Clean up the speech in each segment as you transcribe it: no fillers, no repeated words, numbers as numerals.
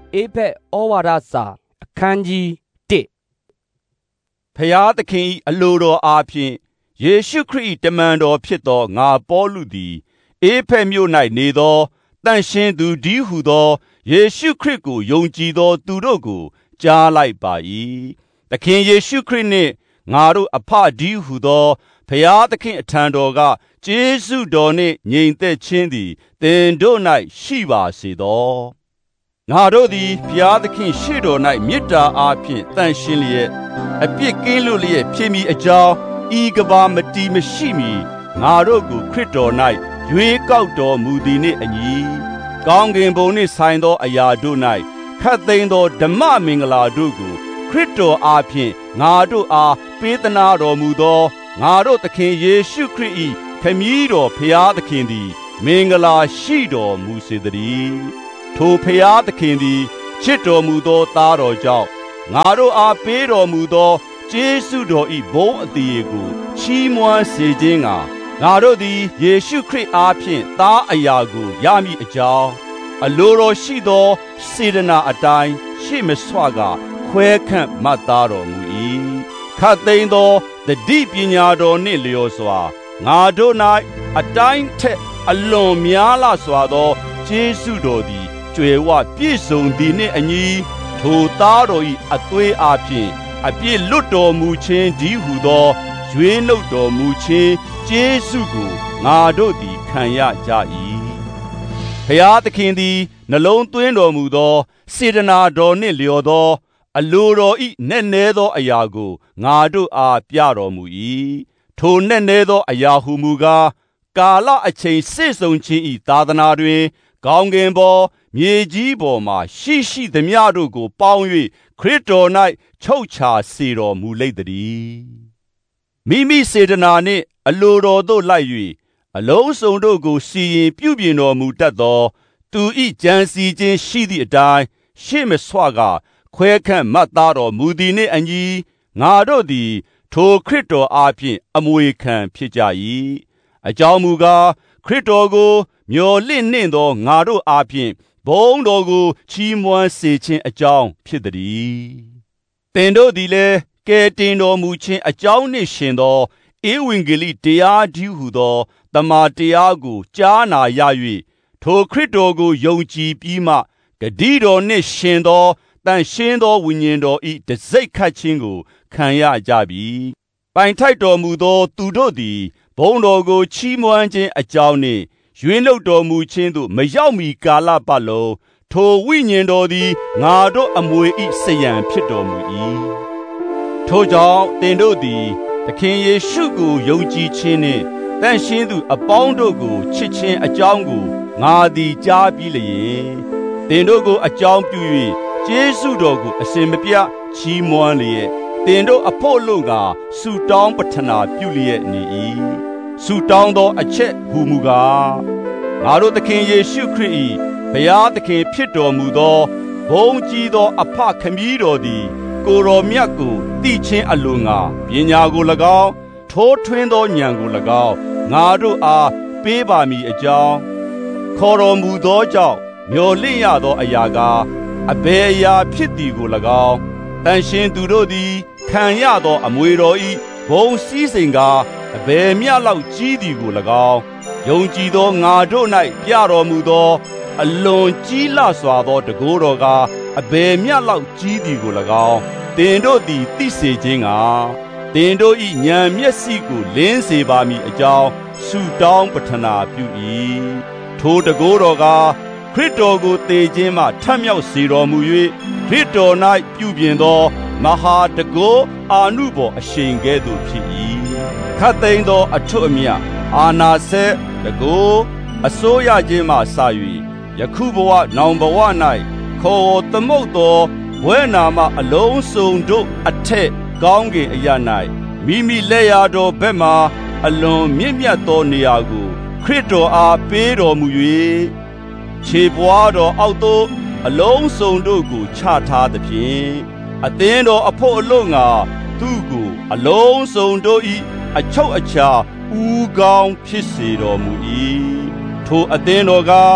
အေဖက်ဩဝါဒစာအခန်းကြီး1 ဖျားသခင်၏အလိုတော်အားဖြင့်ယေရှုခရစ်တမန်တော်ဖြစ်သောငါပေါလုသည်အေဖက်မြို့၌နေသောတန်ရှင်းသူဒီဟုသောယေရှုခရစ်ကိုယုံကြည်သောသူတို့ကိုကြားလိုက်ပါ၏သခင်ယေရှုခရစ်နှင့်ငါတို့အဖဒီဟုသောဖျားသခင်အထံတော်ကကျေးဇူးတော်နှင့်ငြိမ်သက်ခြင်းသည်သင်တို့၌ရှိပါစေသောငါတို့သည်ဘုရားသခင်ရှေ့တော်၌မေတ္တာအားဖြင့်တန်ရှင်းလျက်အပြစ်ကင်းလွတ်လျက်ဖြစ်မည်အကြောင်းဤကဘာမတီမရှိမီငါတို့ကိုခရစ်တော်၌ရွေးကောက်တော်မူသည်နှင့်အညီကောင်းကင်ဘုံနှင့်ဆိုင်သောအရာတို့၌ခတ်သိမ်းသောဓမ္မမင်္ဂလာတို့ကိုခရစ်တော်အားဖြင့်ငါတို့အားပေးသနာတော်မူသောငါတို့သခင်ယေရှုခရစ်၏ခမည်းတော်ဘုရားသခင်သည်မင်္ဂလာရှိတော်မူစေသတည်းထိုဖျားသခင်သည်ချစ်တော်မူသောသားတော်ကြောင့်ငါတို့အားပေးတော်မူသောကျေးဇူးတော်၏ဘုန်းအသရေကိုချီးမွမ်းစေခြင်းငှာငါတို့သည်ယေရှုခရစ်အားဖြင့်သားအရာကိုရမည်အကြောင်းအလိုတော်ရှိသောစေတနာအတိုင်းရှေ့မဆွကခွဲခန့်မှတ်သားတော်မူ၏ခတ်သိမ်းသောတတိပညာတော်နှင့်လျော်စွာငါတို့၌အတိုင်းထက်အလွန်များလာစွာသောကျေးဇူးတော်သည်ကျွယ်ဝပြည့်စုံသည်နှင့်အညီထိုသားတော်၏အသွေးအားဖြင့်အပြည့်လွတ်တော်မူခြင်းဒီဟုသောရွေးနှုတ်တော်မူခြင်းကျေးဇူးကိုငါတို့သည်ခံရကြ၏ဘုရားသခင်သည်နှလုံးသွင်းတော်မူသောစေတနာတော်နှင့်လျော်သောအလိုတော်၏နက်နဲသောအရာကိုငါတို့အားပြတော်မူ၏ထိုနက်နဲသောအရာဟုမူကားကာလအချိန်စေ့စုံခြင်း၏သာသနာတွင်ကောင်းကင်ပေါ်မြေကြီးပေါ်မှရှိသမျှတို့ကိုပေါင်း၍ခရစ်တော်၌ချုပ်ချာစေတော်မူလိမ့်တည်းမိမိစေတနာနှင့်အလိုတော်သို့လိုက်၍အလုံးစုံတို့ကိုစီရင်ပြုပြင်တော်မူတတ်သောသူ၏ကြံစီခြင်းရှိသည့်အတိုင်းရှေ့မဆွကခွဲခန့်မှတ်သားတော်မူသည်နှင့်အညီငါတို့သည်ထိုခရစ်တော်အားဖြင့်အမွေခံဖြစ်ကြ၏အကြောင်းမူကားခရစ်တော်ကိုမျှော်လင့်နှင့်သောငါတို့အားဖြင့်ဘုန်းတော်ကိုချီးမွမ်းစေခြင်းအကြောင်းဖြစ်သည်သင်တို့သည်လည်းကယ်တင်တော်မူခြင်းအကြောင်းနှင့်ရှင်သောဧဝံဂေလိတရားဒီဟုသောတမန်တရားကိုကြားနာရ၍ထိုခရစ်တော်ကိုယုံကြည်ပြီးမှဂတိတော်နှင့်ရှင်သောတန်ရှင်းသောဝိညာဉ်တော်၏တစိ့ခတ်ခြင်းကိုခံရကြပြီပိုင်ထိုက်တော်မူသောသူတို့သည်ဘုန်းတော်ကိုချီးမွမ်းခြင်းအကြောင်းနှင့်ရွေးနှုတ်တော်မူခြင်းသို့မရောက်မီကာလပတ်လုံးထိုဝိညာဉ်တော်သည်ငါတို့အမွေ၏စရံဖြစ်တော်မူ၏ထိုကြောင့်သင်တို့သည်သခင်ယေရှုကိုယုံကြည်ခြင်းနှင့်တန်ရှင်းသူအပေါင်းတို့ကိုချစ်ခြင်းအကြောင်းကိုငါသည်ကြားပြီးလျင်သင်တို့ကိုအကြောင်းပြု၍ကျေးဇူးတော်ကိုအစဉ်မပြတ်ချီးမွမ်းလျက်သင်တို့အဖို့လို့ကဆုတောင်းပတနာပြုလျက်နေ၏ဆုတောင်းသောအချက်ဟူမူကားငါတို့သခင်ယေရှုခရစ်၏ဘုရားသခင်ဖြစ်တော်မူသောဘုန်းကြီးသောအဖခမည်းတော်သည်ကိုယ်တော်မြတ်ကိုသိခြင်းအလိုငါပညာကို၎င်းထိုးထွင်းသောဉာဏ်ကို၎င်းငါတို့အားပေးပါမည်အကြောင်းခေါ်တော်မူသောကြောင့်မျှော်လင့်ရသောအရာကအဘယ်အရာဖြစ်သည်ကို၎င်းတန်ရှင်းသူတို့သည်ခံရသောအမွေတော်၏ဘုံစည်းစိမ်ကအဘယ်မျှလောက်ကြီးသည်ကို၎င်းယုံကြည်သောငါတို့၌ပြတော်မူသောအလွန်ကြီးလစွာသောတန်ခိုးတော်ကအဘယ်မျှလောက်ကြီးသည်ကို၎င်းသင်တို့သည်သိစေခြင်းကသင်တို့၏ဉာဏ်မျက်စိကိုလင်းစေပါမည်အကြောင်းဆုတောင်းပတနာပြု၏ထိုတန်ခိုးတော်ကခရစ်တော်ကိုသေခြင်းမှထမြောက်စေတော်မူ၍ခရစ်တော်၌ပြုပြင်သောမဟာတန်ခိုးအာနုဘော်အရှိန်ကဲ့သို့ဖြစ်၏ခတ်သိမ်းသောအထွတ်အမြတ်အာနာဆက်တန်ခိုးအစိုးရခြင်းမှစ၍ယခုဘဝနောင်ဘဝ၌ခေါ်သမုတ်သောဘွဲ့နာမအလုံးစုံတို့အထက်ကောင်းကင်အရာ၌မိမိလက်ရာတော်ဘက်မှအလွန်မြင့်မြတ်သောနေရာကိုခရစ်တော်အားပေးတော်မူ၍ခြေပွားတော်အောက်သို့အလုံးစုံတို့ကိုချထားသဖြင့်အသင်းတော်အဖို့အလို့ငါသူ့ကိုအလုံးစုံတို့၏အချုပ်အခြာဦးကောင်းဖြစ်စေတော်မူ၏ထိုအသင်းတော်က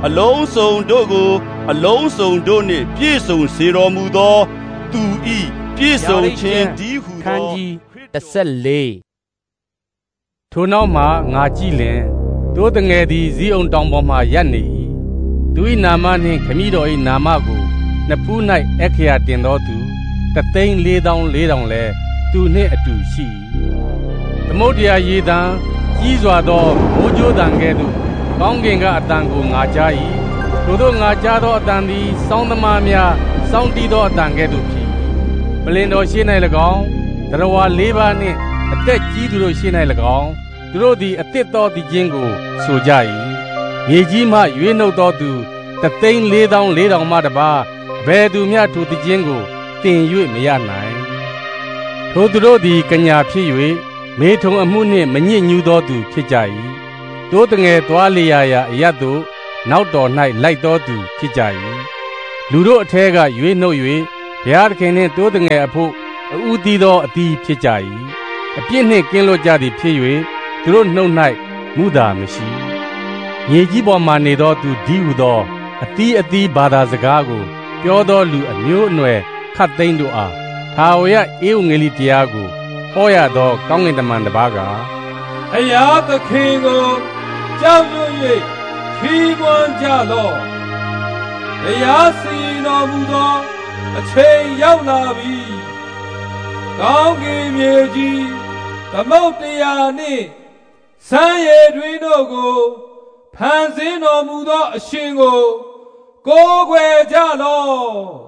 အလုံးစုံတို့ကိုအလုံးစုံတို့နှင့်ပြည့်စုံစေတော်မူသောသူဤပြည့်စုံခြင်းဒီဟုခန်းသောကြီး14 ထိုနောက်မှငါကြည့်လင်တိုးတငယ်သည်ဇီးအောင်တောင်ပေါ်မှရပ်နေ၏သူ၏နာမနှင့်ခမည်းတော်၏နာမကိုနှစ်ဖူး၌အခရာတင်တော်သူ3,400,400လည်းသူနှင့်အတူရှိ၏သမုဒ္ဒရာရေတံကြီးစွာသောမိုးကြိုးတံကဲ့သို့ကောင်းကင်ကအတန်ကိုငါကြား၏ထို့သောငါကြားသောအတန်သည်စောင်းသမားများစောင်းတီးသောအတန်ကဲ့သို့ဖြစ်၏ပလင်တော်ရှိ၌၎င်းတရဝါ၄ပါးနှင့်အသက်ကြီးသူတို့ရှိ၌၎င်းသူတို့သည်အသစ်သောတည်ခြင်းကိုဆိုကြ၏မြေကြီးမှရွေးနှုတ်သောသူ3,400,400မှတပါးဘယ်သူမျှထိုတည်ခြင်းကိုတင်၍မရနိုင်ထိုသူတို့သည်ကညာဖြစ်၍မေထုံအမှုနှင့်မညစ်ညူးသောသူဖြစ်ကြ၏တိုးတငယ်သွားလျာရာအရတ်သို့နောက်တော်၌လိုက်သောသူဖြစ်ကြ၏လူတို့အထဲကရွေးနှုတ်၍ဘုရားသခင်နှင့်တိုးတငယ်အဖို့အူသီးသောအသီးဖြစ်ကြ၏အပြစ်နှင့်ကင်းလွတ်ကြသည်ဖြစ်၍သူတို့နှုတ်၌မူတာမရှိမြေကြီးပေါ်မှနေသောသူဒီဟုသောအသီးအသီးဘာသာစကားကိုပြောသောလူအမျိုးအနွယ်ခတ်သိမ်းတို့အားထာဝရဧဝံဂေလိတရားကိုဟောရသောကောင်းကင်တမန်တစ်ပါးကဘုရားသခင်ကိုကြောက်ရွံ့၍ချီးမွမ်းကြလော့ဘုရားစီရင်တော်မူသောအချိန်ရောက်လာပြီကောင်းကင်မြေကြီးသမုဒ္ဒရာနှင့်ဆန်းရည်တွင်တို့ကိုဖန်ဆင်းတော်မူသောအရှင်ကိုကိုးကွယ်ကြလော့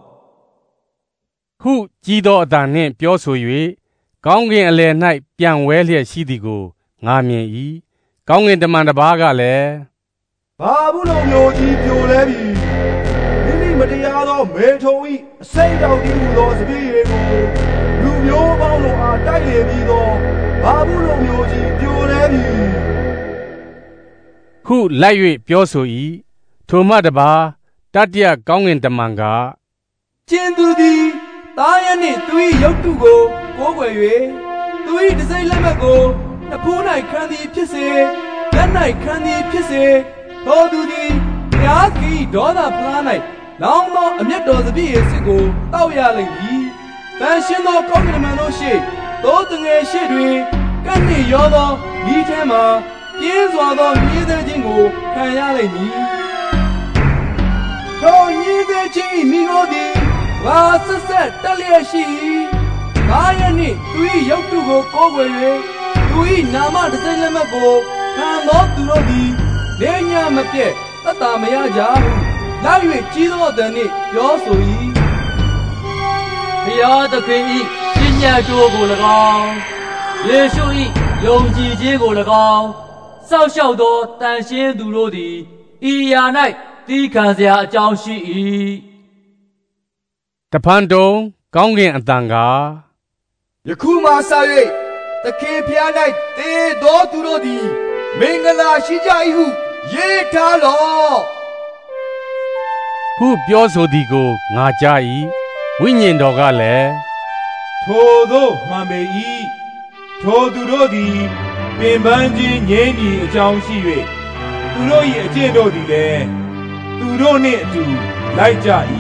ဟုကြီးသောအတန်နှင့်ပြောဆို၍ကောင်းကင်အလယ်၌ပြန်ဝဲလျက်ရှိသည်ကိုငါမြင်၏ကောင်းကင်တမန်တစ်ပါးကလည်းဘာဘူးလုံးမျိုးကြီးပြိုလဲပြီမိမိမတရားသောမေထုံ၏အစိမ့်တောင်တည်းဟူသောစပည့်ရေကိုလူမျိုးပေါင်းတို့အားတိုက်လေပြီးသောဘာဘူးလုံးမျိုးကြီးပြိုလဲပြီဟုလိုက်၍ပြောဆို၏ထိုမှတပါးတတိယကောင်းကင်တမန်ကကျင်သူသည်သားရနှင့်သူ၏ရုပ်တုကိုကိုးကွယ်၍သူ၏တစိမ့်လက်မှတ်ကိုအဖိုး၌ခံသည်ဖြစ်စေလက်၌ခံသည်ဖြစ်စေသောသူသည်ဘုရားသခင်ဒေါသဖလား၌လောင်းသောအမျက်တော်စပည့်ရဲ့စစ်ကိုတောက်ရလိမ့်မည်။တန်ရှင်းသောကောင်းကင်တမန်တို့ရှေ့သို့တငယ်ရှေ့တွင်ကန့်နှင့်ရောသောဤထဲမှပြင်းစွာသောညှင်းဆဲခြင်းကိုခံရလိမ့်မည်။ထိုညှင်းဆဲခြင်းမိကိုသည်ဝါဆက်ဆက်တက်လျက်ရှိ၏။ငါရဲ့နှင့်သူ၏ရုပ်တုကိုကိုးကွယ်၍သူ၏နာမတစိမ့်လက်မှတ်ကိုခံသောသူတို့သည်လေးညမပြတ်သက်သာမရကြဟုလိုက်၍ကြီးသောအသံနှင့်ပြောဆို၏ဘုရားသခင်၏ပညာတော်ကို၎င်းယေရှု၏ယုံကြည်ခြင်းကို၎င်းစောင့်ရှောက်သောတန်ရှင်းသူတို့သည်ဤရာ၌သီးခံစရာအကြောင်းရှိ၏တဖန်တုံကောင်းကင်အတန်ကယခုမှစ၍သခင်ဖျား၌တည်သောသူတို့သည်မင်္ဂလာရှိကြ၏ဟုရေးထားလော့ဟုပြောဆိုသည်ကိုငါကြား၏ဝိညာဉ်တော်ကလည်းထိုသို့မှန်ပေ၏ထိုသူတို့သည်ပင်ပန်းခြင်းငြိမ်းညီအကြောင်းရှိ၍သူတို့၏အကျင့်တို့သည်လည်းသူတို့နှင့်အတူလိုက်ကြ၏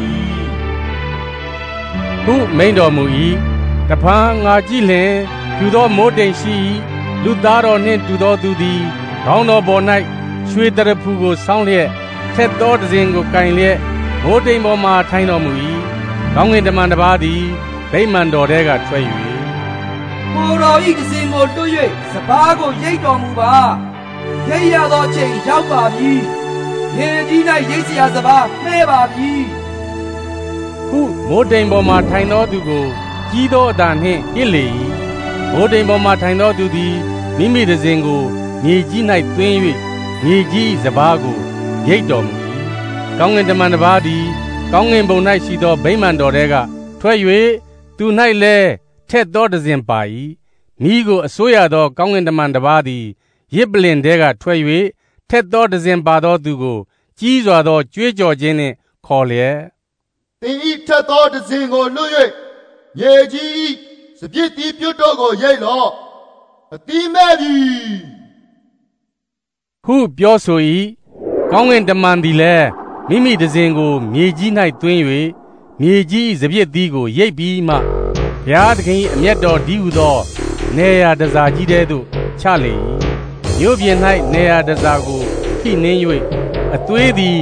ဟုမိန်တော်မူ၏တဖန်ငါကြည့်လျင်ဖြူသောမိုးတိမ်ရှိ၏လူသားတော်နှင့်တူသောသူသည်ခေါင်းတော်ပေါ်၌ရွှေတရဖူကိုဆောင်းလျက်ထက်သောတစင်ကိုကင်လျက်မိုးတိမ်ပေါ်မှထိုင်တော်မူ၏ကောင်းကင်တမန်တစ်ပါးသည်ဗိမာန်တော်ထဲကထွက်၍ကိုယ်တော်၏တစင်ကိုတွ၍စပါးကိုရိတ်တော်မူပါရိတ်ရသောအချိန်ရောက်ပါပြီရေကြီး၌ရိတ်เสียစပါးမှဲပါပြီဟုမိုးတိမ်ပေါ်မှထိုင်သောသူကိုကြီးသောအတန်နှင့်ဟစ်လေ၏မိုးတိမ်ပေါ်မှထိုင်သောသူသည်မိမိတစင်ကိုမြေကြီး၌သွင်း၍မြေကြီးစပါးကိုရိတ်တော်မူ၏ကောင်းကင်တမန်တစ်ပါးသည်ကောင်းကင်ဘုံ၌ရှိသောဗိမာန်တော်ထဲကထွက်၍သူ၌လည်းထက်သောတစင်ပါ၏မိကိုအစိုးရသောကောင်းကင်တမန်တစ်ပါးသည်ရစ်ပလင်ထဲကထွက်၍ထက်သောတစင်ပါသောသူကိုကြီးစွာသောကြွေးကြော်ခြင်းနှင့်ခေါ်လျက်သင်ဤထက်သောတစင်ကိုလွတ်၍မြေကြီးစပြစ်တီးပြုတ်တော့ကိုရိတ်လော့အတိမဲ့ပြီဟုပြောဆို၏ကောင်းကင်တမန်သည်လည်းမိမိတစဉ်ကိုမြေကြီး၌သွင်း၍မြေကြီးစပြစ်သီးကိုရိတ်ပြီးမှဘုရားသခင်၏အမျက်တော်ဒီဟုသောနေရာတစားကြီးတဲသို့ချလေ၏မြို့ပြင်၌နေရာတစားကိုဖိနှင်း၍အသွေးသည်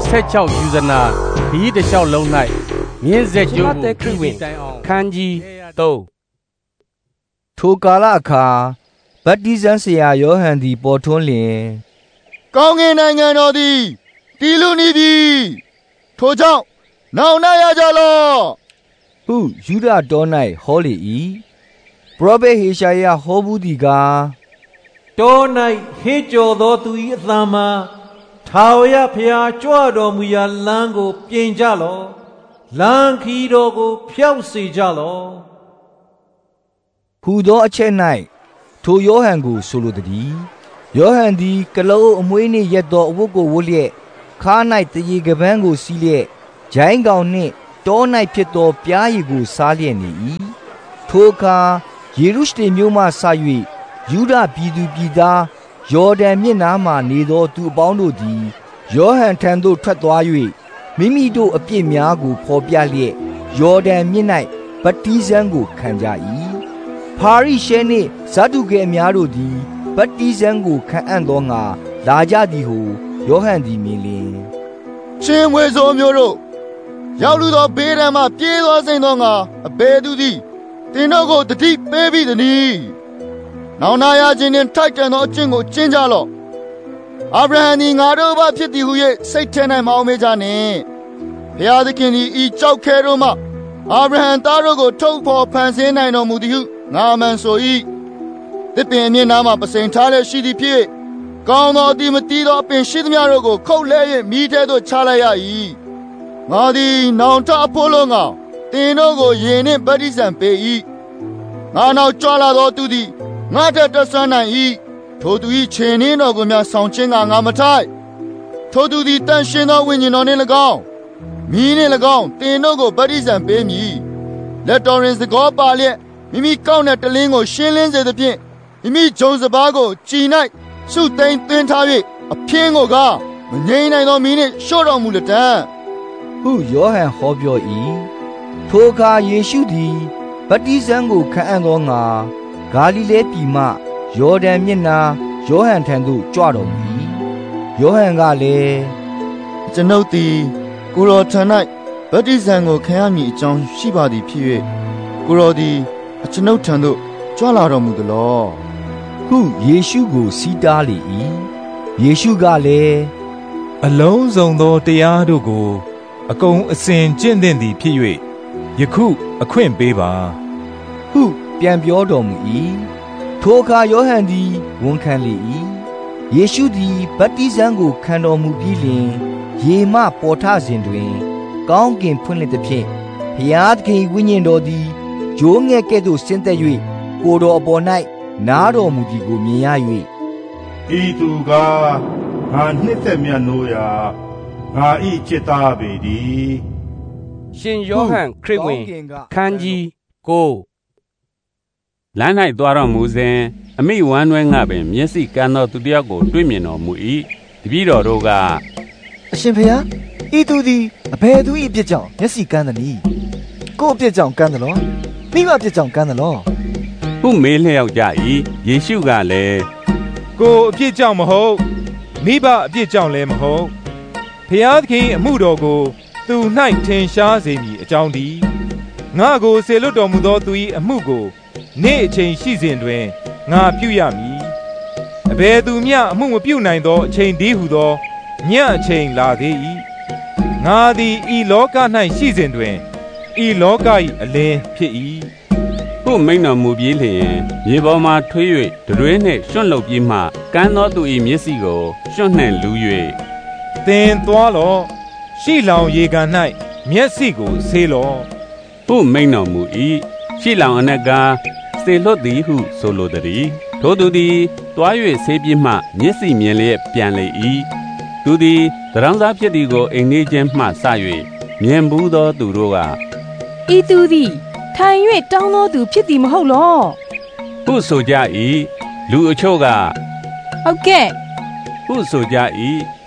16ယူဇနာခရီးတစ်လျှောက်လုံး၌မြင်းဆက်ကျိုးကိုခရစ်ဝင်ခန်းကြီး3 ထိုကာလအခါဗတ္တိဇံဆရာယောဟန်သည်ပေါ်ထွန်းလျင်ကောင်းကင်နိုင်ငံတော်သည်တည်လူနေပြီထိုကြောင့်နောင်နာရကြလော့ဟုယူဒတော်၌ဟောလေ၏ပရောဖက်ဟေရှာယဟောဘူးသည်ကားတော၌ဟေ့ကြော်သောသူ၏အသံမှာထာဝရဘုရားကြွတော်မူရာလမ်းကိုပြင်ကြလော့လမ်းခီးတော်ကိုဖျောက်စေကြလော့ဟူသောအချက်၌ထိုယောဟန်ကိုဆိုလိုသည်ယောဟန်သည်ကလောအမွေးနှင့်ရက်သောအဝတ်ကိုဝတ်လျက်ခါ၌တရေကပန်းကိုစီးလျက်ဂျိုင်းကောင်နှင့်တော၌ဖြစ်သောပြားရည်ကိုစားလျက်နေ၏ထိုအခါယေရုရှလင်မြို့မှဆ၍ယူဒပြည်သူပြည်သားယော်ဒန်မြစ်နားမှနေသောသူအပေါင်းတို့သည်ယောဟန်ထံသို့ထွက်သွား၍မိမိတို့အပြစ်များကိုဖော်ပြလျက်ယော်ဒန်မြစ်၌ဗတ္တိဇံကိုခံကြ၏ဖာရိရှဲနှင့်ဇဒ္ဒုကဲအများတို့သည်ဗတ္တိဇံကိုခံအံ့သောငါလာကြသည်ဟုယောဟန်သည်မြင်လျင်ရှင်ဝေဆိုမျိုးတို့ရောက်လူသောဘေးရန်မှပြေးသောစိန်သောငါအဘယ်သူသည်တင်တို့ကိုတတိပေးပြီးသည်။နောင်နာရခြင်းနှင့်ထိုက်တန်သောအကျင့်ကိုကျင့်ကြလော့။အာဗြဟံသည်ငါတို့ဘာဖြစ်သည်ဟု၍စိတ်ထဲ၌မအောင်မေ့ကြနှင့်။ဘုရားသခင်သည်ဤကြောက်ခဲတို့မှအာဗြဟံသားတို့ကိုထုတ်ဖော်ဖန်ဆင်းနိုင်တော်မူသည်ဟုငါမှန်ဆို၏။တစ်ပင်အမြင့်နားမှပစိန်ထားလျက်ရှိသည်ဖြစ်ကောင်းသောအတိမတီးသောအပင်ရှိသမျှတို့ကိုခုတ်လဲ၍မိထဲသို့ချလိုက်ရ၏။ငါသည်နောင်တအဖို့လုံးငါတင်တို့ကိုယင်နှင့်ဗတ္တိဇံပေး၏။ငါနောက်ကြွလာသောသူသည်ငါထက်တဆန်းနိုင်၏ထိုသူ၏ခြေနှင်းတော်ကိုများဆောင်ခြင်းကငါမထိုက်ထိုသူသည်တန်ရှင်းသောဝိညာဉ်တော်နှင့်၎င်းမိနှင့်၎င်းတင်တို့ကိုဗတ္တိဇံပေးမည်လက်တော်ရင်စကောပါလျက်မိမိကောက်တဲ့တလင်းကိုရှင်းလင်းစေသဖြင့်မိမိဂျုံစပါးကိုကြည်၌စုသိမ်းသွင်းထား၍အဖျင်းကိုကမငြိမ်းနိုင်သောမိနှင့်ရှို့တော်မူလက်တံဟုယောဟန်ဟောပြော၏ထိုအခါယေရှုသည်ဗတ္တိဇံကိုခံအံ့သောငါဂါလိလဲပြည်မှယော်ဒန်မြစ်နာယောဟန်ထံသို့ကြွတော်မူ၏ယောဟန်ကလည်းကျွန်ုပ်သည်ကိုရောထံ၌ဗတ္တိဇံကိုခံရမည်အကြောင်းရှိပါသည်ဖြစ်၍ကိုရောသည်ကျွန်ုပ်ထံသို့ကြွလာတော်မူသလောဟုယေရှုကိုစီးတားလေ၏ယေရှုကလည်းအလုံးစုံသောတရားတို့ကိုအကုန်အစင်ကျင့်သင့်သည်ဖြစ်၍ယခုအခွင့်ပေးပါဟုပြန်ပြောတော်မူ၏ထိုအခါယောဟန်သည်ဝန်ခံလေ၏ယေရှုသည်ဗတ္တိဇံကိုခံတော်မူပြီးလျှင်ရေမှပေါ်ထစဉ်တွင်ကောင်းကင်ဖွင့်လှစ်သဖြင့်ဘုရားသခင်ဝိညာဉ်တော်သည်ဂျိုးငယ်ကဲ့သို့ဆင်းသက်၍ကိုယ်တော်အပေါ်၌နားတော်မူသည်ကိုမြင်ရ၍ဤသူကငါနှစ်သက်မြတ်နိုးရာငါဤจิตသားပေသည်ရှင်ယောဟန်ခရစ်ဝင်ခန်းကြီး9 လမ်း၌သွားတော်မူစဉ်အမိဝမ်းနွဲငှပင်မျက်စိကန်းသောသူတစ်ယောက်ကိုတွေ့မြင်တော်မူ၏တပည့်တော်တို့ကအရှင်ဘုရားဤသူသည်အဘယ်သူ၏အပြစ်ကြောင့်မျက်စိကန်းသနည်းကိုယ့်အပြစ်ကြောင့်ကန်းသလောမိဘအပြစ်ကြောင့်ကန်းသလောဟုမေးလျှောက်ကြ၏ယေရှုကလည်းကိုယ်အပြစ်ကြောင့်မဟုတ်မိဘအပြစ်ကြောင့်လည်းမဟုတ်ဘုရားသခင်အမှုတော်ကိုသူ၌ထင်ရှားစေမည်အကြောင်းတည်းငါကိုဆေလွတ်တော်မူသောသူ၏အမှုကိုနေ့အချိန်ရှိစဉ်တွင်ငါပြုရမည်အဘယ်သူမျှအမှုမပြုနိုင်သောအချိန်တည်းဟုသောညအချိန်လာသေး၏ငါသည်ဤလောက၌ရှိစဉ်တွင်ဤလောက၏အလင်းဖြစ်၏ဟုမိန်တော်မူပြီးလျှင်မြေပေါ်မှထွေး၍တရွေးနှင့်ရွှွန့်လုပ်ပြီးမှကန်းသောသူ၏မျက်စိကိုရွှွန့်နှင့်လူ၍သင်သွားလော့ရှိလောင်ရေကန်၌မျက်စိကိုဆေးလော့ဟုမိန်တော်မူ၏ရှိလောင်အနက်ကစေလွတ်သည်ဟုဆိုလိုသည်ထိုသူသည်တွား၍ဆေးပြီးမှမျက်စိမြင်လျက်ပြန်လေ၏သူသည်သရောင်းစားဖြစ်သည်ကိုအိမ်နေခြင်းမှစ၍မြင်ဘူးသောသူတို့ကဤသူသည်ထိုင်၍တောင်းသောသူဖြစ်သည်မဟုတ်လောဟုဆိုကြ၏လူအချို့ကဟုတ်ကဲ့ဟုဆိုကြ၏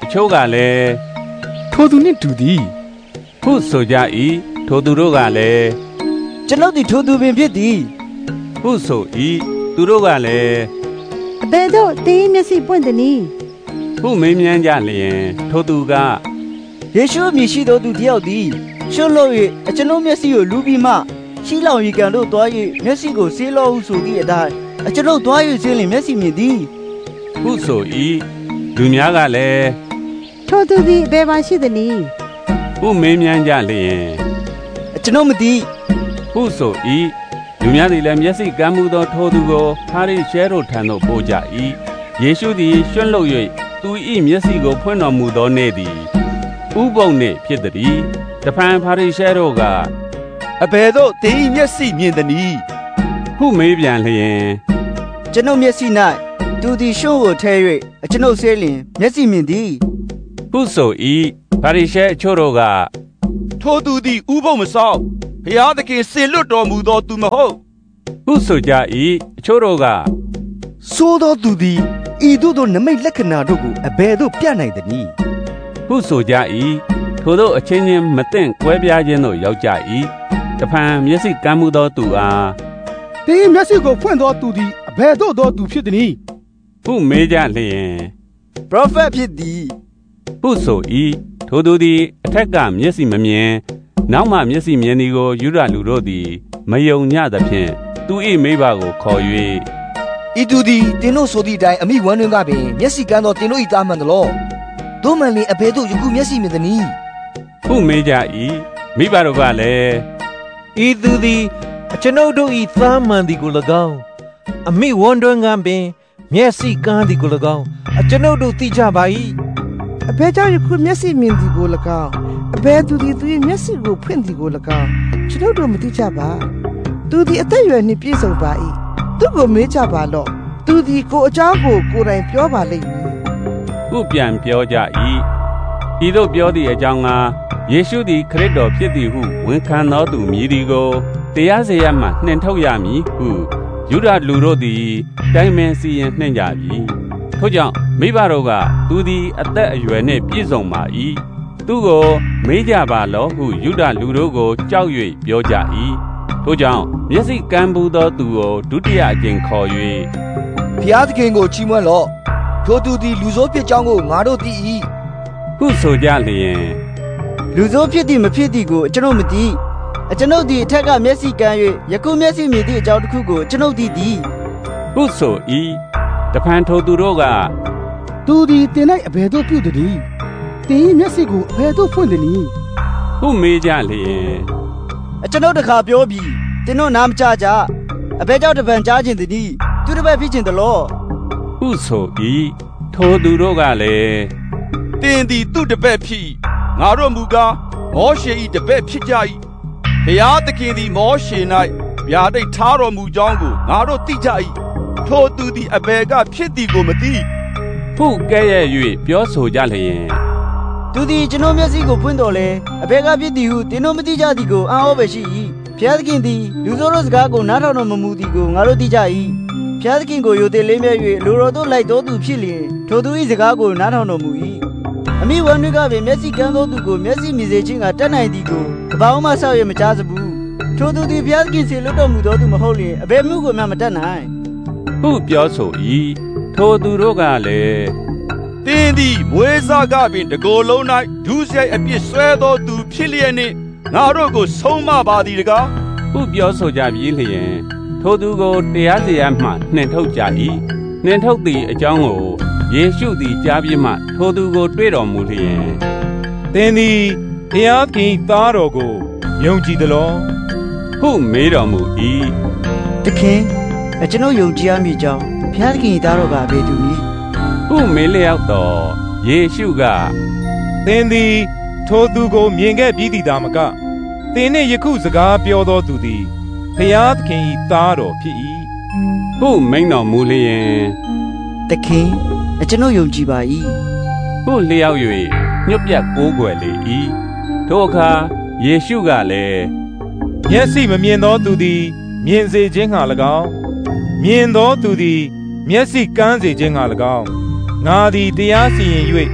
ချို့ကလည်းထိုသူနှင့်တူသည်ဟုဆိုကြ၏ထိုသူတို့ကလည်းကျွန်ုပ်သည်ထိုသူပင်ဖြစ်သည်ဟုဆို၏သူတို့ကလည်းအဘယ်သို့သင်၏မျက်စိပွင့်သည်နည်းဟုမေးမြန်းကြလျင်ထိုသူကယေရှုအမည်ရှိသောသူတယောက်သည်ရှုပ်လို့၍ကျွန်ုပ်မျက်စိကိုလူပြီးမှရှိလောင်ရီကန်တို့သွား၍မျက်စိကိုဆေးလောဟုဆိုသည့်အတိုင်းကျွန်ုပ်သွား၍ဆေးလင်မျက်စိမြင်သည်ဟုဆို၏လူများကလည်းထိုသူသည်အဘယ်မှာရှိသနည်းဟုမေးမြန်းကြလျင်ကျွန်ုပ်မသိဟုဆို၏လူများသည်လည်းမျက်စိကမ်းမှုသောထိုသူကိုဖာရိရှဲတို့ထံသို့ပို့ကြ၏ယေရှုသည်ရွှတ်လှုပ်၍သူ၏မျက်စိကိုဖွင့်တော်မူသောနေ့သည်ဥပုံနေ့ဖြစ်သည်တဖန်ဖာရိရှဲတို့ကအဘယ်သို့သင်၏မျက်စိမြင်သနည်းဟုမေးပြန်လျင်ကျွန်ုပ်မျက်စိ၌သူသည်ရှုံးကိုထဲ၍ကျွန်ုပ်ဆေးလင်မျက်စိမြင်သည်ဟုဆို၏ဖာရိရှဲအချို့တို့ကထိုသူသည်ဥပုံမဆောက်ဘုရားသခင်စေလွတ်တော်မူသောသူမဟုတ်ဟုဆိုကြ၏အချို့တို့ကဆိုသောသူသည်ဤသို့သောနမိတ်လက္ခဏာတို့ကိုအဘယ်သို့ပြနိုင်သနည်းဟုဆိုကြ၏ထိုတို့အချင်းချင်းမသင့်ကွဲပြားခြင်းသို့ရောက်ကြ၏တဖန်မျက်စိကမ်းမှုသောသူအားသင်မျက်စိကိုဖွင့်သောသူသည်အဘယ်သို့သောသူဖြစ်သနည်းဟုမေးကြလျင် prophet ဖြစ်သည်ဟုဆို၏ထိုသူသည်အထက်ကမျက်စိမမြင်နောက်မှမျက်စိမြင်သည်ကိုယူဒလူတို့သည်မယုံညသဖြင့်သူ၏မိဘကိုခေါ်၍ဤသူသည်တင်တို့ဆိုသည့်အတိုင်းအမိဝမ်းတွင်ကပင်မျက်စိကန်းသောတင်တို့၏သားမှန်သလောတို့မှန်လျင်အဘယ်သို့ယခုမျက်စိမြင်သနည်းဟုမေးကြ၏မိဘတို့ကလည်းဤသူသည်ကျွန်ုပ်တို့၏သားမှန်သည်ကို၎င်းအမိဝမ်းတွင်ကပင်မျက်စိကန်းသည်ကို၎င်းကျွန်ုပ်တို့သိကြပါ၏အဘယ်ကြောင့်ယခုမျက်စိမြင်သည်ကို၎င်းအဘယ်သူသည်သူ၏မျက်စိကိုဖွင့်သည်ကို၎င်းကျွန်ုပ်တို့မသိကြပါသူသည်အသက်အရွယ်နှင့်ပြည့်စုံပါ၏သူကိုမေးကြပါလော့သူသည်ကိုအကြောင်းကိုကိုယ်တိုင်ပြောပါလိမ့်မည်ဟုပြန်ပြောကြ၏ဤသို့ပြောသည့်အကြောင်းကယေရှုသည်ခရစ်တော်ဖြစ်သည်ဟုဝန်ခံသောသူမည်သည်ကိုတရားစရပ်မှနှင်ထုတ်ရမည်ဟုယူဒလူတို့သည်တိုင်ပင်စီရင်နှင့်ကြပြီထို့ကြောင့်မိဘတို့ကသူသည်အသက်အရွယ်နှင့်ပြည့်စုံပါ၏သူကိုမေးကြပါလော့ဟုယူဒလူတို့ကိုကြောက်၍ပြောကြ၏ထို့ကြောင့်မျက်စိကမ်းဘူးသောသူကိုဒုတိယအကြိမ်ခေါ်၍ဖျားသခင်ကိုချီးမွမ်းလော့ထိုသူသည်လူဆိုးဖြစ်ကြောင်းကိုငါတို့သိ၏ဟုဆိုကြလျင်လူဆိုးဖြစ်သည်မဖြစ်သည်ကိုကျွန်ုပ်မသိကျွန်ုပ်သည်အထက်ကမျက်စိကမ်း၍ယခုမျက်စိမြင်သည့်အကြောင်းတစ်ခုကိုကျွန်ုပ်သိသည်ဟုဆို၏တဖန်ထိုသူတို့ကသူသည်တင်၌အဘယ်သို့ပြုသည်တင်၏မျက်စိကိုအဘယ်သို့ဖွင့်သည်ဟုမေးကြလျင်ကျွန်ုပ်တခါပြောပြီးတင်တို့နားမချကြအဘယ်ကြောင့်တပံကြားခြင်းသည်သူတစ်ပတ်ဖြစ်ခြင်းတလို့ဟုဆို၏ထိုသူတို့ကလည်းတင်သည်သူ့တပည့်ဖြစ်ငါတို့မူကားမောရှေ၏တပည့်ဖြစ်ကြ၏ဘုရားသခင်သည်မောရှေ၌ဗျာဒိတ်ထားတော်မူကြောင်းကိုငါတို့သိကြ၏ထိုသူသည်အဘယ်ကဖြစ်သည်ကိုမသိဟုကဲ့ရဲ့၍ပြောဆိုကြလျင်သူသည်ကျွန်တော်မျက်စိကိုဖွင့်တော်လဲအဘယ်ကဖြစ်သည်ဟုတင်တို့မသိကြသည်ကိုအာဟောပဲရှိ၏ဘုရားသခင်သည်လူဆိုးတို့စကားကိုနားထောင်တော်မမူသည်ကိုငါတို့သိကြ၏ဘုရားသခင်ကိုယိုသေးလေးမြဲ၍လူတော်တို့လိုက်တော်သူဖြစ်လျင်ထိုသူ၏စကားကိုနားထောင်တော်မူ၏အမိဝမ်းတွေကပင်မျက်စိကန်းသောသူကိုမျက်စိမြင်စေခြင်းကတတ်နိုင်သည်ကိုကပောင်းမဆောက်ရမကြားစဘူးထိုသူသည်ဘုရားသခင်စေလွတ်တော်မူသောသူမဟုတ်လျင်အဘယ်မှုကိုမှမတတ်နိုင်ဟုပြောဆို၏ထိုသူတို့ကလည်းတင်းသည်မွေးစားကပင်တကိုယ်လုံး၌ဒုစရိုက်အပြစ်ဆွဲသောသူဖြစ်လျက်နှင့်ငါတို့ကိုဆုံးမပါသည်တကားဟုပြောဆိုကြပြီးလျင်ထိုသူကိုတရားစရပ်မှနှင်ထုတ်ကြ၏နှင်ထုတ်သည့်အကြောင်းကိုယေရှုသည်ကြားပြီးမှထိုသူကိုတွေ့တော်မူလျင်သင်သည်ဘုရားခင်သားတော်ကိုယုံကြည်သလောဟုမေးတော်မူ၏သခင်ကျွန်ုပ်ယုံကြည်ရမည်ကြောင်းဘုရားသခင်သားတော်ကဘယ်သူနည်းဟုမေးလျောက်တော်ယေရှုကသင်သည်ထိုသူကိုမြင်ခဲ့ပြီးသည်သာမကသင်နှင့်ယခုစကားပြောသောသူသည်ဘုရားသခင်၏သားတော်ဖြစ်၏ဟုမိန့်တော်မူလျင်သခင်ကျွန်ုပ်ယုံကြည်ပါ၏ဟုလျောက်၍ညှို့ပြတ်ကိုးကွယ်လေ၏ထိုအခါယေရှုကလည်းမျက်စိမမြင်သောသူသည်မြင်စေခြင်းငှာ၎င်းမြင်သောသူသည်မျက်စိကန်းစေခြင်းငှာ၎င်းငါသည်တရားစီရင်၍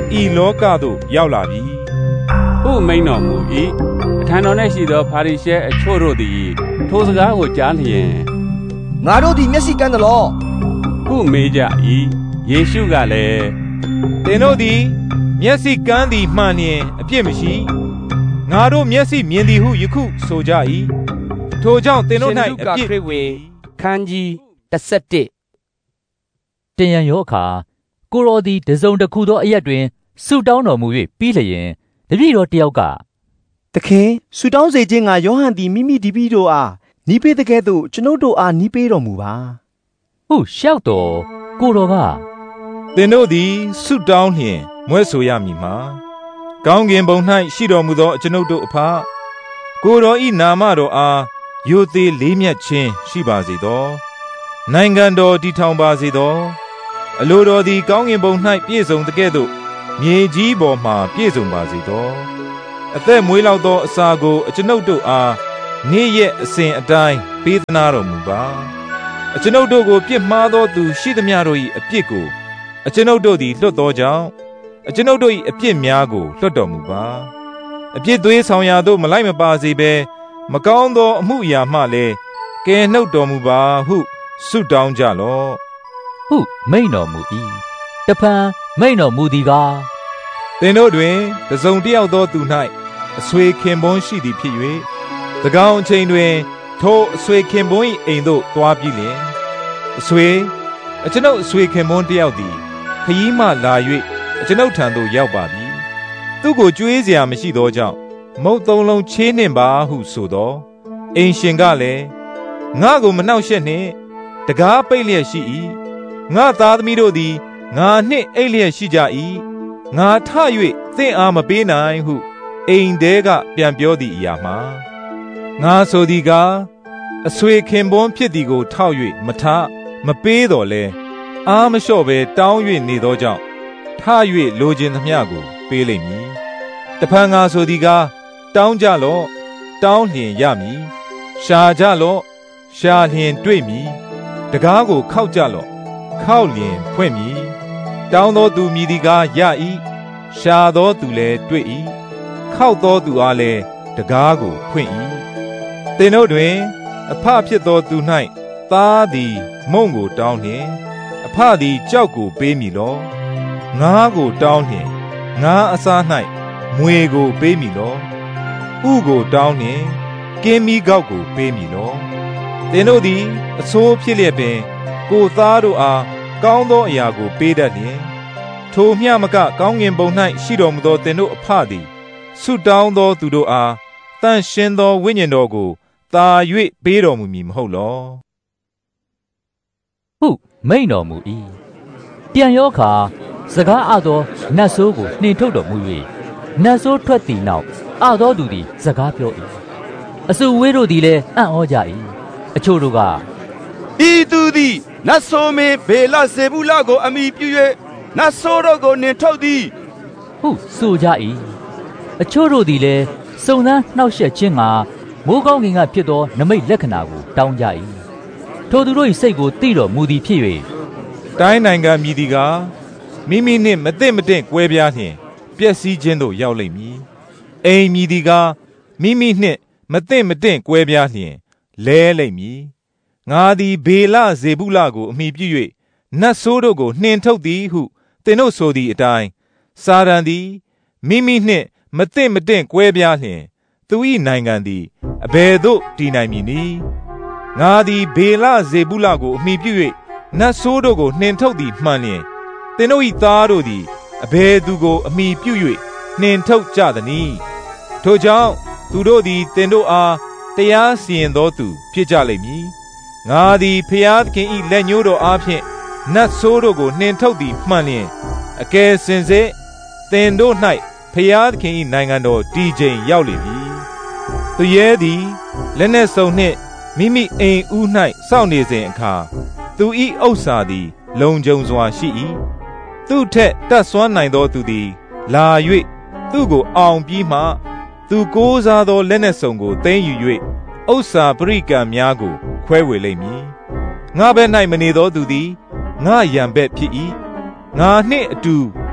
ဤလောကသို့ရောက်လာပြီဟုမိန်တော်မူ၏အထံတော်၌ရှိသောဖာရိရှဲအချို့တို့သည်ထိုစကားကိုကြားလျင်ငါတို့သည်မျက်စိကန်းသလောဟုမေးကြ၏ယေရှုကလည်းသင်တို့သည်မျက်စိကန်းသည်မှန်လျင်အပြစ်မရှိငါတို့မျက်စိမြင်သည်ဟုယခုဆိုကြ၏ထိုကြောင့်သင်တို့၌အပြစ်ခန်းကြီး17 တင်ရန်ရောအခါကိုရောသည်တစုံတစ်ခုသောအရက်တွင်ဆုတောင်းတော်မူ၍ပြီးလျင်တပည့်တော်တယောက်ကသခင်ဆုတောင်းစေခြင်းကယောဟန်သည်မိမိဒီပည့်တို့အားနီးပေးတဲ့ကဲ့သို့ကျွန်ုပ်တို့အားနီးပေးတော်မူပါဟုလျှောက်တော်ကိုတော်ကသင်တို့သည်ဆုတောင်းလျင်မွဲဆိုရမည်မှာကောင်းကင်ဘုံ၌ရှိတော်မူသောကျွန်ုပ်တို့အဖကိုတော်ဤနာမတော်အားယိုသေးလေးမြတ်ခြင်းရှိပါစေသောနိုင်ငံတော်တည်ထောင်ပါစေသောအလိုတော်သည်ကောင်းကင်ဘုံ၌ပြည့်စုံတဲ့ကဲ့သို့မြေကြီးပေါ်မှပြည့်စုံပါစေသောအသက်မွေးလောက်သောအစာကိုကျွန်ုပ်တို့အားနေ့ရက်အစဉ်အတိုင်းပေးသနာတော်မူပါကျွန်ုပ်တို့ကိုပြစ်မှားသောသူရှိသမျှတို့၏အပြစ်ကိုကျွန်ုပ်တို့သည်လွတ်သောကြောင့်ကျွန်ုပ်တို့၏အပြစ်များကိုလွတ်တော်မူပါအပြစ်သွေးဆောင်ရာသို့မလိုက်မပါစေဘဲမကောင်းသောအမှုအရာမှလည်းကယ်နှုတ်တော်မူပါဟုဆုတောင်းကြလော့ဟုမိန်တော်မူ၏တဖန်မိန်တော်မူသည်ကားသင်တို့တွင်တစုံတစ်ယောက်သောသူ၌အဆွေခင်ပွန်းရှိသည်ဖြစ်၍၎င်းအချိန်တွင်ထိုအဆွေခင်ပွန်း၏အိမ်သို့သွားပြီးလျှင်အဆွေကျွန်ုပ်အဆွေခင်ပွန်းတစ်ယောက်သည်ခရီးမှလာ၍ကျွန်ုပ်ထံသို့ရောက်ပါပြီသူကိုကြွေးเสียမရှိသောကြောင့်မုတ်သုံးလုံးချေးနှင့်ပါဟုဆိုသောအိမ်ရှင်ကလည်းငါကိုမနှောက်ယှက်နှင့်တကားပိတ်လျက်ရှိ၏ငါသားသမီးတို့သည်ငါနှင့်အိပ်လျက်ရှိကြ၏ငါထ၍သင်အားမပေးနိုင်ဟုအိမ်ထဲကပြန်ပြောသည့်အရာမှာငါဆိုသည်ကားအဆွေခင်ပွန်းဖြစ်သည်ကိုထောက်၍မထမပေးတော်လဲအားမလျှော့ဘဲတောင်း၍နေသောကြောင့်ထ၍လိုချင်သမျှကိုပေးလိမ့်မည်တဖန်ငါဆိုသည်ကားတောင်းကြလော့တောင်းလျင်ရမည်ရှာကြလော့ရှာလျင်တွေ့မည်တကားကိုခောက်ကြလော့ခောက်လျင်ဖွင့်မည်တောင်းသောသူမြည်သည်ကားရ၏ရှာသောသူလည်းတွေ့၏ခောက်သောသူအားလည်းတကားကိုဖွင့်၏သင်တို့တွင်အဖဖြစ်သောသူ၌သားသည်မုန့်ကိုတောင်းလျင်အဖသည်ကြောက်ကိုပေးမည်လောငါးကိုတောင်းလျင်ငါးအစား၌မွေကိုပေးမည်လောဥကိုတောင်းလျင်ကင်းမီးကောက်ကိုပေးမည်လောသင်တို့သည်အဆိုးဖြစ်လျက်ပင်ကိုသားတို့အားကောင်းသောအရာကိုပေးတတ်လျင်ထိုမျှမကကောင်းကင်ဘုံ၌ရှိတော်မူသောသင်တို့အဖသည်ဆုတောင်းသောသူတို့အားတန်ရှင်းသောဝိညာဉ်တော်ကိုသာ၍ပေးတော်မူမည်မဟုတ်လောဟုမိန်တော်မူ၏ပြန်ရောခါစကားအသောနတ်ဆိုးကိုနှင်ထုတ်တော်မူ၍နတ်ဆိုးထွက်သည့်နောက်အသောသူသည်စကားပြော၏အစုဝေးတို့သည်လည်းအံ့ဩကြ၏အချို့တို့ကဤသူသည်နတ်ဆိုးမင်းဘေလဇေဗုလကိုအမိပြု၍နတ်ဆိုးတို့ကိုနှင်ထုတ်သည်ဟုဆိုကြ၏အချို့တို့သည်လည်းစုံစမ်းနှောက်ယှက်ခြင်းကမိုးကောင်းကင်ကဖြစ်သောနမိတ်လက္ခဏာကိုတောင်းကြ၏ထိုသူတို့၏စိတ်ကိုသိတော်မူသည်ဖြစ်၍တိုင်းနိုင်ငံမြည်သည်ကမိမိနှင့်မသိမတင့်ကွဲပြားလျင်ပျက်စီးခြင်းသို့ရောက်လိမ့်မည်အိမ်မြည်သည်ကမိမိနှင့်မသိမတင့်ကွဲပြားလျင်လဲလိမ့်မည်ငါသည်ဘေလဇေဗုလကိုအမိပြု၍နတ်ဆိုးတို့ကိုနှင်ထုတ်သည်ဟုသင်တို့ဆိုသည့်အတိုင်းစာတန်သည်မိမိနှင့်မသိမတင့်ကွဲပြားလျင်သူ၏နိုင်ငံသည်အဘယ်သို့တည်နိုင်မည်နည်းငါသည်ဘေလဇေဗုလကိုအမိပြု၍နတ်ဆိုးတို့ကိုနှင်ထုတ်သည်မှန်လျင်သင်တို့၏သားတို့သည်အဘယ်သူကိုအမိပြု၍နှင်ထုတ်ကြသနည်းထိုကြောင့်သူတို့သည်သင်တို့အားတရားစီရင်သောသူဖြစ်ကြလိမ့်မည်ငါသည်ဖျားသခင်၏လက်ညှိုးတော်အားဖြင့်နတ်ဆိုးတို့ကိုနှင်ထုတ်သည်မှန်လျင်အကယ်စင်စစ်သင်တို့၌ဖျားသခင်၏နိုင်ငံတော်တည်ခြင်းရောက်လိမ့်မည်သူရဲသည်လက်နက်စုံနှင့်မိမိအိမ်ဦး၌စောင့်နေစဉ်အခါသူ၏ဥစ္စာသည်လုံခြုံစွာရှိ၏သူထက်တတ်စွမ်းနိုင်သောသူသည်လာ၍သူကိုအောင်ပြီးမှသူကိုးစားသောလက်နက်စုံကိုသိမ်းယူ၍ဥစ္စာပရိကံများကိုခွဲဝေလိမ့်မည်ငါဘက်၌မနေသောသူသည်ငါရန်ဘက်ဖြစ်၏ငါနှင့်အတူ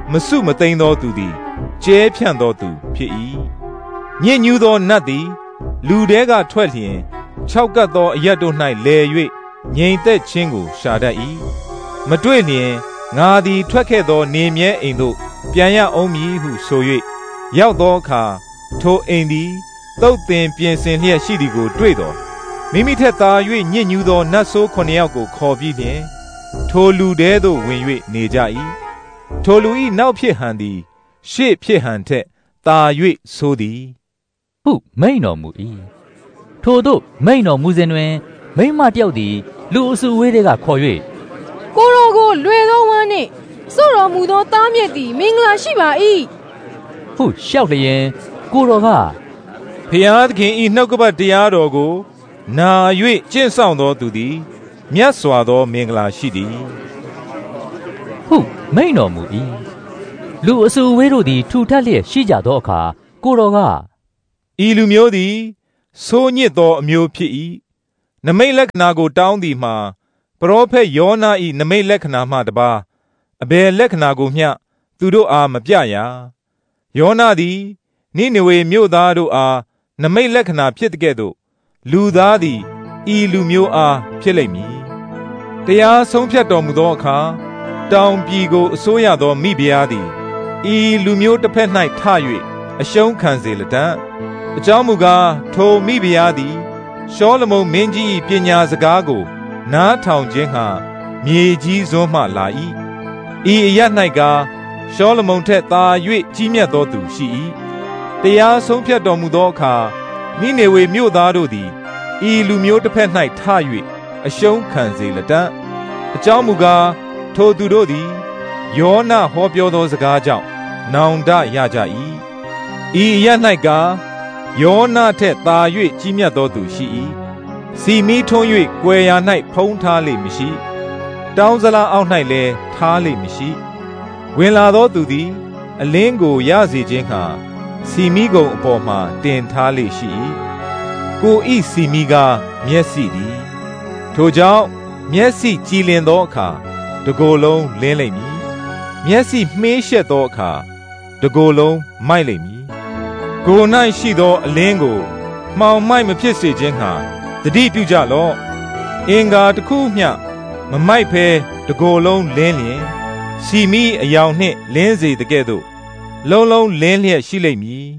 မစုမသိမ်းသောသူသည်ကျဲဖြန့်သောသူဖြစ်၏ညစ်ညူးသောနတ်သည်လူတဲကထွက်လျင်ခြောက်ကပ်သောအရက်တို့၌လဲ၍ငြိမ်သက်ခြင်းကိုရှာတတ်၏မတွေ့လျင်ငါသည်ထွက်ခဲ့သောနေမြဲအိမ်သို့ပြန်ရအောင်မည်ဟုဆို၍ရောက်သောအခါထိုအိမ်သည်သုတ်သင်ပြင်ဆင်လျက်ရှိသည်ကိုတွေ့တော်မိမိထက်သာ၍ညစ်ညူးသောနတ်ဆိုး9ယောက်ကိုခေါ်ပြီးလျင်ထိုလူတဲသို့ဝင်၍နေကြ၏ထိုလူ၏နောက်ဖြစ်ဟန်သည်ရှေ့ဖြစ်ဟန်ထက်သာ၍ဆိုသည်ဟုမိန်တော်မူ၏ထိုသို့မိန်တော်မူစဉ်တွင်မိန်းမတယောက်သည်လူအစုဝေးတွေကခေါ်၍ကိုတော်ကိုလွယ်သောဝမ်းနှင့်စို့တော်မူသောသားမြတ်သည်မင်္ဂလာရှိပါ၏ဟုလျှောက်လျင်ကိုတော်ကဖျားသခင်၏နှုတ်ကပတ်တရားတော်ကိုနာ၍ကျင့်ဆောင်သောသူသည်မြတ်စွာသောမင်္ဂလာရှိသည်ဟုမိန်တော်မူ၏လူအစုဝေးတို့သည်ထူထပ်လျက်ရှိကြသောအခါကိုတော်ကဤလူမျိုးသည်ဆိုးညစ်သောအမျိုးဖြစ်၏နမိတ်လက္ခဏာကိုတောင်းသည်မှာပရောဖက်ယောနာ၏နမိတ်လက္ခဏာမှတပါအဘယ်လက္ခဏာကိုမျှသူတို့အားမပြရာယောနာသည်နိနေဝေမြို့သားတို့အားနမိတ်လက္ခဏာဖြစ်တဲ့ကဲ့သို့လူသားသည်ဤလူမျိုးအားဖြစ်လိမ့်မည်တရားဆုံးဖြတ်တော်မူသောအခါတောင်ပြည်ကိုအစိုးရသောမိဖုရားသည်ဤလူမျိုးတစ်ဖက်၌ထ၍အရှုံးခံစေလတံ့အကြောင်းမူကားထိုမိဖုရားသည်ရှောလမုန်မင်းကြီး၏ပညာစကားကိုနားထောင်ခြင်းဟာမြေကြီးစွန်းမှလာ၏ဤအရ၌ကရှောလမုန်ထက်သာ၍ကြီးမြတ်သောသူရှိ၏တရားဆုံးဖြတ်တော်မူသောအခါနိနေဝေမြို့သားတို့သည်ဤလူမျိုးတစ်ဖက်၌ထ၍အရှုံးခံစေလတံ့အကြောင်းမူကားထိုသူတို့သည်ယောနဟောပြောသောစကားကြောင့်နောင်တရကြ၏ဤအရ၌ကယောနထက်သာ၍ကြီးမြတ်သောသူရှိ၏စီမီထွန်း၍ကွယ်ရာ၌ဖုံးထားလိမ့်မည်တောင်းစလားအောက်၌လည်းထားလိမ့်မည်ဝင်လာသောသူသည်အလင်းကိုရစေခြင်းဟာစီမီကုံအပေါ်မှတင်ထားလိမ့်ရှိ၏ကိုဤစီမီကမျက်စိသည်ထိုကြောင့်မျက်စိကြည်လင်သောအခါတကိုယ်လုံးလင်းလိမ့်မည်မျက်စိမှေးရှက်သောအခါတကိုယ်လုံးမိုက်လိမ့်မည်ကိုယ်၌ရှိသောအလင်းကိုမှောင်မိုက်မဖြစ်စေခြင်းဟာတတိပြုကြလော့အင်္ဂါတစ်ခုမျှမမိုက်ဖဲတကိုယ်လုံးလင်းလျင်စီမီအယောင်နှင့်လင်းစေတဲ့ကဲ့သို့လုံးလုံးလင်းလျက်ရှိလိမ့်မည်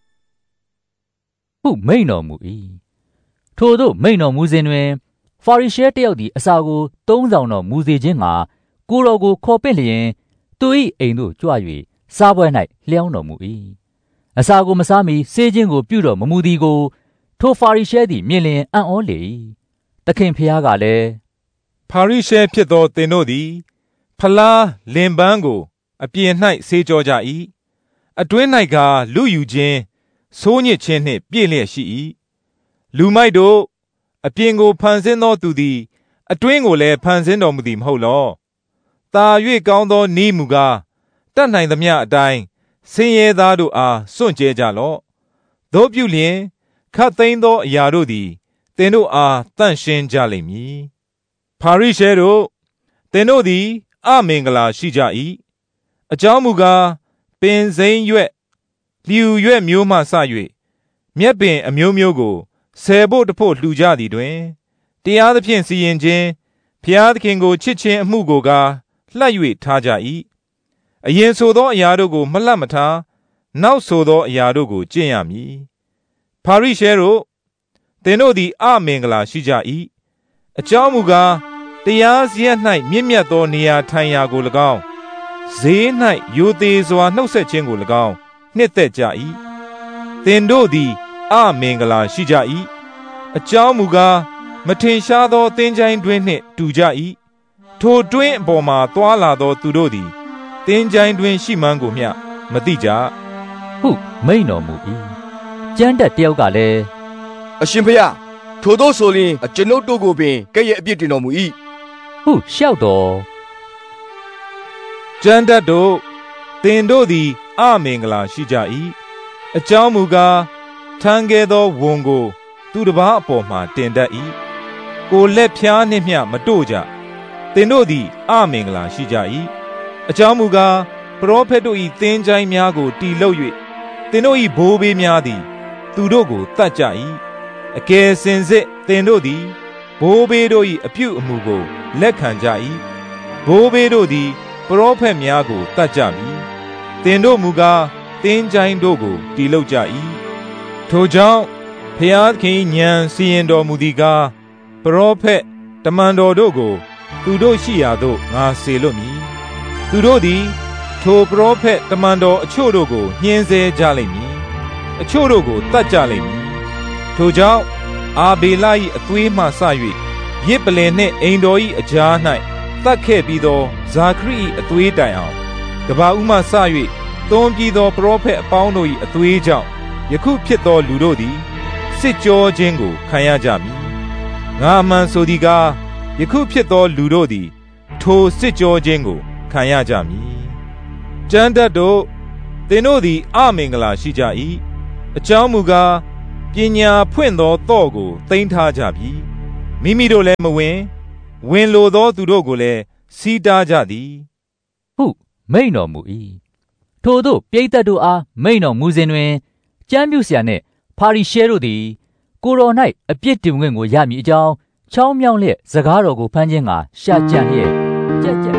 ဟုမိန်တော်မူ၏ထိုသို့မိန်တော်မူစဉ်တွင်ဖာရိရှဲတယောက်သည်အစာကိုသုံးဆောင်တော်မူစေခြင်းမှာကိုတော်ကိုခေါ်ပင့်လျင်သူ၏အိမ်သို့ကြွ၍စားပွဲ၌လျောင်းတော်မူ၏အစာကိုမစားမီဆေးခြင်းကိုပြုတော်မမူသည်ကိုထိုဖာရိရှဲသည်မြင်လျင်အံ့ဩလေ၏သခင်ဖျားကလည်းဖာရိရှဲဖြစ်သောသင်တို့သည်ဖလားလင်ပန်းကိုအပြင်၌ဆေးကြောကြ၏အတွင်း၌ကလူယူခြင်းဆိုးညစ်ခြင်းနှင့်ပြည့်လျက်ရှိ၏လူမိုက်တို့အပြင်ကိုဖန်ဆင်းသောသူသည်အတွင်းကိုလည်းဖန်ဆင်းတော်မူသည်မဟုတ်လောသာ၍ကောင်းသောနည်းမူကားတတ်နိုင်သမျှအတိုင်းဆင်းရဲသားတို့အားစွန့်ကြဲကြလော့သို့ပြုလျင်ခတ်သိမ်းသောအရာတို့သည်သင်တို့အားတန့်ရှင်းကြလိမ့်မည်ဖာရိရှဲတို့သင်တို့သည်အမင်္ဂလာရှိကြ၏အကြောင်းမူကားပင်စိမ်းရွက်လျူရွက်မျိုးမှစ၍မြက်ပင်အမျိုးမျိုးကိုဆယ်ဖို့တဖို့လှူကြသည်တွင်တရားသဖြင့်စီရင်ခြင်းဖျားသခင်ကိုချစ်ခြင်းအမှုကိုကားလှပ်၍ထားကြ၏အရင်ဆိုသောအရာတို့ကိုမလှပ်မထားနောက်ဆိုသောအရာတို့ကိုကျင့်ရမည်ဖာရိရှဲတို့သင်တို့သည်အမင်္ဂလာရှိကြ၏အကြောင်းမူကားတရားစရပ်၌မြင့်မြတ်သောနေရာထိုင်ရာကို၎င်းဈေး၌ရိုသေစွာနှုတ်ဆက်ခြင်းကို၎င်းနှစ်သက်ကြ၏သင်တို့သည်အမင်္ဂလာရှိကြ၏အကြောင်းမူကားမထင်ရှားသောသင်္ချိုင်းတွင်းနှင့်တူကြ၏ထိုတွင်းအပေါ်မှာတွာလာသောသူတို့သည်သင်္ချိုင်းတွင်းရှိမှန်းကိုမျှမသိကြဟုမိန်တော်မူ၏ကျမ်းတက်တယောက်ကလည်းအရှင်ဖေယထိုတို့ဆိုရင်ကျွန်ုပ်တို့ကိုပင်ကဲ့ရဲ့အပြစ်တင်တော်မူ၏ဟုလျှောက်တော်ကျမ်းတက်တို့သင်တို့သည်အမင်္ဂလာရှိကြ၏အကြောင်းမူကားထမ်းခဲ့သောဝန်ကိုသူတစ်ပါးအပေါ်မှတင်တတ်၏ကိုလက်ဖြားနှင့်မျှမတို့ကြသင်တို့သည်အမင်္ဂလာရှိကြ၏အကြောင်းမူကားပရောဖက်တို့၏သင်ချိုင်းများကိုတီလှုပ်၍သင်တို့၏ဘိုးဘေးများသည်သူတို့ကိုတတ်ကြ၏အကယ်စင်စစ်သင်တို့သည်ဘိုးဘေးတို့၏အပြုအမူကိုလက်ခံကြ၏ဘိုးဘေးတို့သည်ပရောဖက်များကိုတတ်ကြပြီသင်တို့မူကားသင်ချိုင်းတို့ကိုတီလှုပ်ကြ၏ထိုကြောင့်ဖျားသခင်ဉာဏ်စီရင်တော်မူသည်ကားပရောဖက်တမန်တော်တို့ကိုသူတို့ရှိရာသို့ငါစေလွတ်မည်သူတို့သည်ထိုပရောဖက်တမန်တော်အချို့တို့ကိုညှင်းဆဲကြလိမ့်မည်အချို့တို့ကိုတတ်ကြလိမ့်မည်ထိုကြောင့်အာဘေလ၏အသွေးမှစ၍ရစ်ပလင်နှင့်အိမ်တော်၏အကြား၌တတ်ခဲ့ပြီးသောဇာခရိ၏အသွေးတိုင်အောင်ကဘာဦးမှစ၍သွန်ပြီးသောပရောဖက်အပေါင်းတို့၏အသွေးကြောင့်ယခုဖြစ်သောလူတို့သည်စစ်ကြောခြင်းကိုခံရကြမည်ငါမှန်ဆိုသည်ကားယခုဖြစ်သောလူတို့သည်ထိုစစ်ကြောခြင်းကိုခံရကြမည်ကျမ်းတတ်တို့သင်တို့သည်အမင်္ဂလာရှိကြ၏အကြောင်းမူကားပညာဖွင့်သောသော့ကိုသိမ်းထားကြပြီမိမိတို့လည်းမဝင်လိုသောသူတို့ကိုလည်းစီးတားကြသည်ဟုမိန့်တော်မူ၏ထို့သောပရိသတ်တို့အားမိန့်တော်မူစဉ်တွင်ကျမ်းပြုဆရာနှင့်ဖာရိရှဲတို့သည်ကိုယ်တော်၌အပြစ်တင်ခွင့်ကိုရမည်အကြောင်းချောင်းမြောင်းလျက်စကားတော်ကိုဖန်ခြင်းကရှာကြံလျက်ကြက်